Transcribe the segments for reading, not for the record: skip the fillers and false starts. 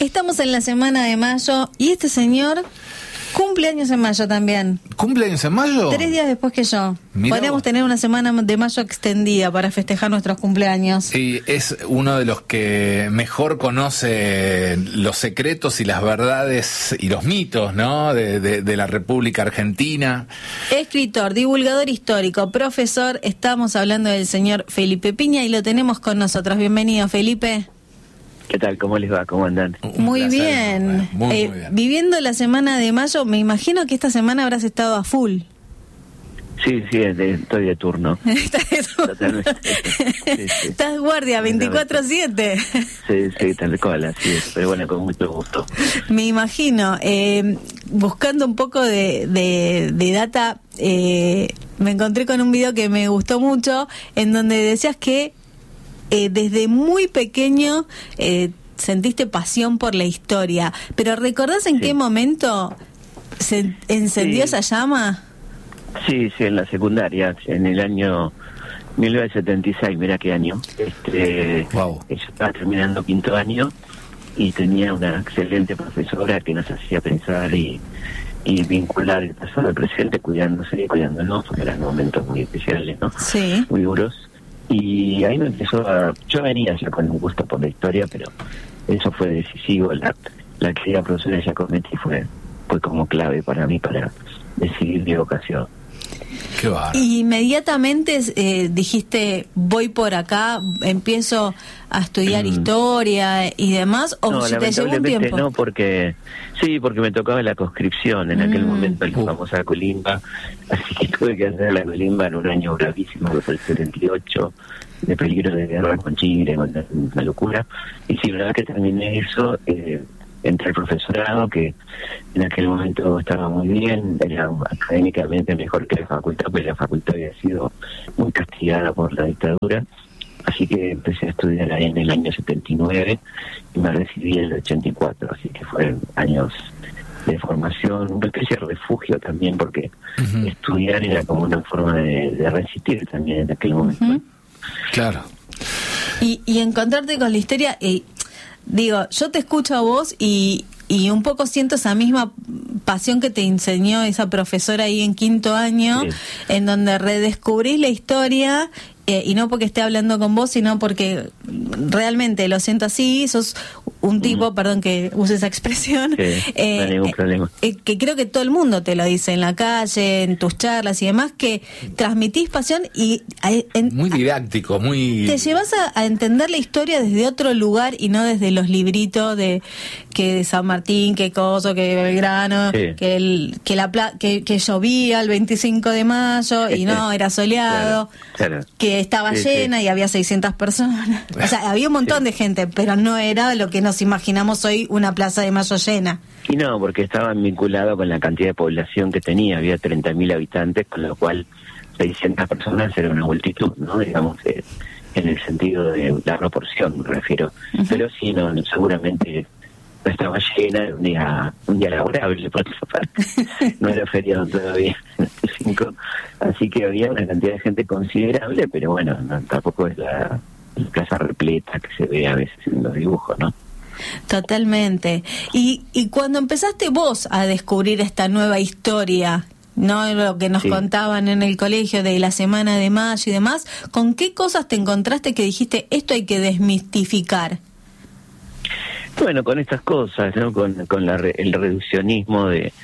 Estamos en la semana de mayo y este señor cumple años en mayo también. ¿Cumple años en mayo? 3 días después que yo. Mirá Podríamos vos. tener una semana de mayo extendida para festejar nuestros cumpleaños. Y es uno de los que mejor conoce los secretos y las verdades y los mitos, ¿no? de la República Argentina. Escritor, divulgador histórico, profesor. Estamos hablando del señor Felipe Piña y lo tenemos con nosotros. Bienvenido, Felipe. ¿Qué tal? ¿Cómo les va? ¿Cómo andan? Muy placer, bien. muy bien. Viviendo la semana de mayo, me imagino que esta semana habrás estado a full. Sí, estoy de turno. Totalmente. Sí. Estás guardia 24/7. Sí, tal cual, así es. Pero bueno, con mucho gusto. Me imagino. Buscando un poco de data, me encontré con un video que me gustó mucho, en donde decías que desde muy pequeño sentiste pasión por la historia. ¿Pero recordás en qué momento se encendió esa llama? Sí, en la secundaria, en el año 1976, mira qué año. Wow. Yo estaba terminando 5º año y tenía una excelente profesora que nos hacía pensar y vincular el pasado al presente, cuidándose y cuidándonos, porque eran momentos muy especiales, ¿no? Sí. Muy duros. Y ahí me empezó yo venía ya con un gusto por la historia, pero eso fue decisivo. La querida profesora Giacometti fue como clave para mí para decidir mi vocación. Qué bárbaro. Y inmediatamente dijiste, voy por acá, empiezo a estudiar historia y demás, o No, si te llevó un tiempo. no, porque me tocaba la conscripción en aquel momento, la famosa colimba, así que tuve que hacer la colimba en un año bravísimo, que fue el 78, de peligro de guerra con Chile, con una locura. Y sí, una vez que terminé eso, entré al profesorado, que en aquel momento estaba muy bien, era académicamente mejor que la facultad, porque la facultad había sido muy castigada por la dictadura. Así que empecé a estudiar ahí en el año 79 y me recibí en el 84, así que fueron años de formación, una especie de refugio también, porque estudiar era como una forma de resistir también en aquel momento. Claro. Y encontrarte con la historia, digo, yo te escucho a vos y un poco siento esa misma pasión que te enseñó esa profesora ahí en 5º año, Sí. en donde redescubrís la historia, y no porque esté hablando con vos, sino porque realmente lo siento así, sos un tipo, perdón que use esa expresión, Sí, no hay ningún problema. que creo que todo el mundo te lo dice en la calle, en tus charlas y demás, que transmitís pasión y Muy didáctico, muy... te llevas a entender la historia desde otro lugar y no desde los libritos de San Martín, que Coso, que Belgrano, Sí. que llovía el 25 de mayo y no, era soleado, Claro. que estaba Sí, llena y había 600 personas. O sea, había un montón de gente, pero no era lo que nos imaginamos hoy, una plaza de mayo llena. Y no, porque estaban vinculados con la cantidad de población que tenía, había 30.000 habitantes, con lo cual 600 personas era una multitud, ¿no? Digamos, en el sentido de la proporción, me refiero. Pero sí, no, seguramente no estaba llena, era un día laborable, por otra parte. No era feriado todavía, 5, así que había una cantidad de gente considerable, pero bueno, tampoco es la plaza repleta que se ve a veces en los dibujos, ¿no? Totalmente. Y cuando empezaste vos a descubrir esta nueva historia, no lo que nos contaban en el colegio de la semana de mayo y demás, ¿con qué cosas te encontraste que dijiste, esto hay que desmistificar? Bueno, con estas cosas, ¿no? Con el reduccionismo de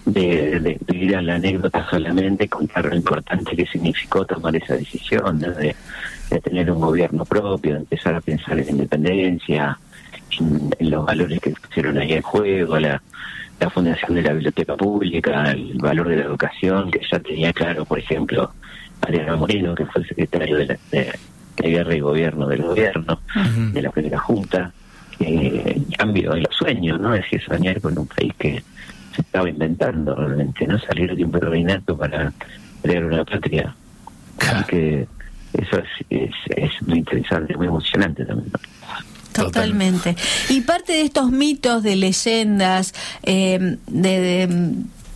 ir a la anécdota solamente, contar lo importante que significó tomar esa decisión, ¿no? De tener un gobierno propio, de empezar a pensar en la independencia, en los valores que pusieron ahí en juego, la fundación de la biblioteca pública, el valor de la educación, que ya tenía claro, por ejemplo, Mariano Moreno, que fue el secretario de Guerra y Gobierno del gobierno, de la primera junta. En cambio, en los sueños, ¿no? Es decir, soñar con un país que se estaba inventando realmente, ¿no? Salir de un virreinato para crear una patria. Así que eso es muy interesante, muy emocionante también, ¿no? Totalmente. Y parte de estos mitos, de leyendas,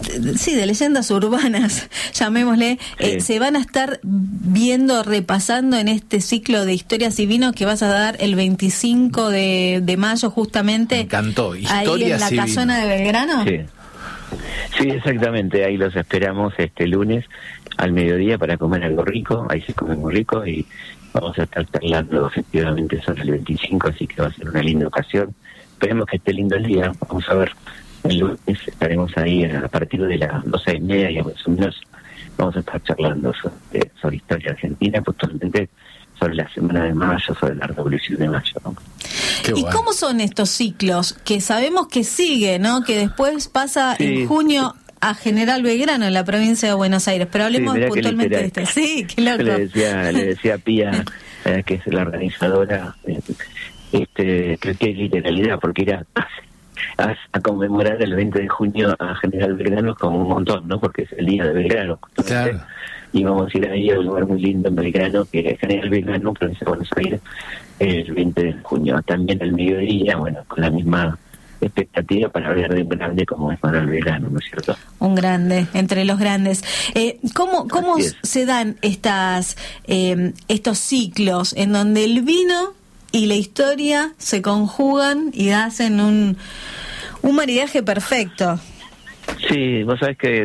sí, de leyendas urbanas, llamémosle, se van a estar viendo, repasando en este ciclo de historias y vinos que vas a dar el 25 de mayo justamente. Me encantó. Ahí en la casona de Belgrano. Sí. Sí, exactamente, ahí los esperamos este lunes al mediodía para comer algo rico, ahí se come muy rico y vamos a estar charlando efectivamente sobre el 25, así que va a ser una linda ocasión. Esperemos que esté lindo el día, vamos a ver, el lunes estaremos ahí a partir de las 12:30 y más o menos vamos a estar charlando sobre historia argentina, puntualmente sobre la Semana de Mayo, sobre la Revolución de Mayo, ¿no? ¿Y cómo son estos ciclos? Que sabemos que sigue, ¿no? Que después pasa en junio a General Belgrano, en la provincia de Buenos Aires. Pero hablemos puntualmente de este. Sí, qué loco. Le decía a Pía, que es la organizadora, creo que es literalidad, porque ir a conmemorar el 20 de junio a General Belgrano es como un montón, ¿no? Porque es el día de Belgrano. Claro. Y vamos a ir ahí a un lugar muy lindo en Belgrano, que es General Belgrano, provincia de Buenos Aires, el 20 de junio. También al mediodía, bueno, con la misma expectativa para hablar de un grande como es Manuel Belgrano, ¿no es cierto? Un grande, entre los grandes. ¿Cómo se dan estos ciclos en donde el vino y la historia se conjugan y hacen un maridaje perfecto? Sí, vos sabés que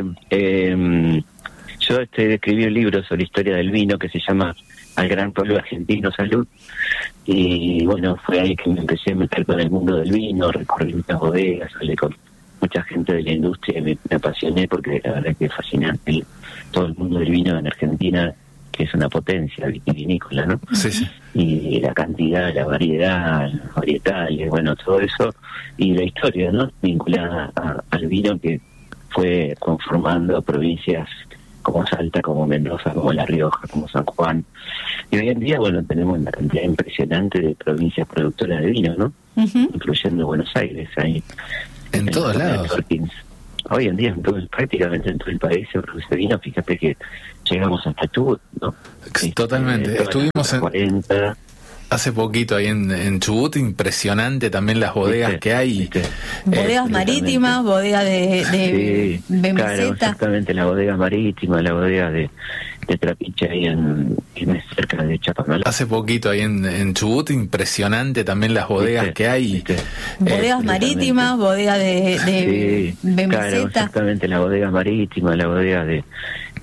yo escribí un libro sobre historia del vino que se llama Al Gran Pueblo Argentino, Salud, y bueno, fue ahí que me empecé a meter con el mundo del vino, recorrí muchas bodegas, hablé con mucha gente de la industria, me apasioné porque la verdad que es fascinante todo el mundo del vino en Argentina, que es una potencia vitivinícola, ¿no? Sí, sí. Y la cantidad, la variedad, los varietales, bueno, todo eso, y la historia, ¿no? Vinculada al vino que fue conformando provincias como Salta, como Mendoza, como La Rioja, como San Juan. Y hoy en día, bueno, tenemos una cantidad impresionante de provincias productoras de vino, ¿no? Uh-huh. Incluyendo Buenos Aires, ahí. En todos lados. Hoy en día, prácticamente en todo el país se produce vino. Fíjate que llegamos hasta Chubut, ¿no? Totalmente. Estuvimos en 40. Hace poquito ahí en Chubut, impresionante también las bodegas que hay. Bodegas marítimas, bodegas de meseta. Claro, exactamente, la bodega marítima, la bodega de Trapiche ahí cerca de Chapamal. Hace poquito ahí en Chubut, impresionante también las bodegas que hay. Bodegas marítimas, bodegas de meseta. Claro, exactamente, la bodega marítima, la bodega de